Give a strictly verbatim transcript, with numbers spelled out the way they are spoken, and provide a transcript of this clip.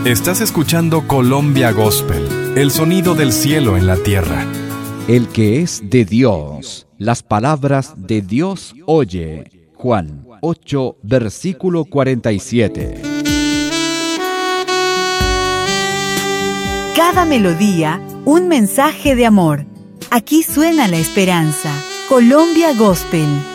Estás escuchando Colombia Gospel, el sonido del cielo en la tierra. El que es de Dios, las palabras de Dios oye. Juan ocho, versículo cuarenta y siete. Cada melodía, un mensaje de amor. Aquí suena la esperanza. Colombia Gospel.